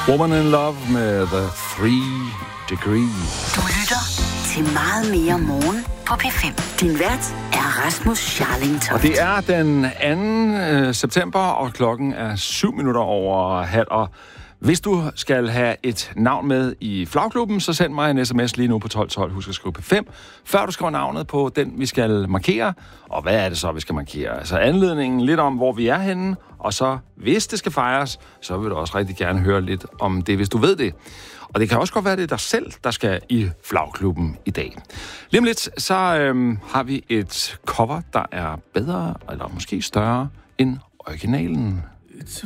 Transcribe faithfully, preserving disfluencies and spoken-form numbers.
Woman in Love med The Three Degrees. Du lytter til Meget mere morgen på P fem. Din vært er Rasmus Scharling-Toft. Og det er den anden september, og klokken er syv minutter over halv. Og hvis du skal have et navn med i flagklubben, så send mig en sms lige nu på tolv tolv. Husk at skrive P fem, før du skriver navnet på den, vi skal markere. Og hvad er det så, vi skal markere? Altså anledningen lidt om, hvor vi er henne. Og så, hvis det skal fejres, så vil du også rigtig gerne høre lidt om det, hvis du ved det. Og det kan også godt være, det er dig selv, der skal i flagklubben i dag. Lige om lidt, så øhm, har vi et cover, der er bedre, eller måske større, end originalen.